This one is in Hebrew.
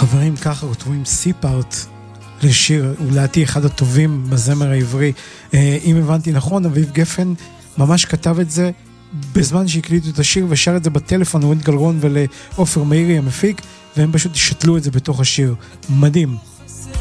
חברים, ככה כותבים סיפארט לשיר, אולי אחד הטובים בזמר העברי. אם הבנתי נכון, אביב גפן ממש כתב את זה בזמן שהקליטו את השיר, ושר את זה בטלפון, לרונית גלרון ולעופר מאירי המפיק, והם פשוט שתלו את זה בתוך השיר. מדהים.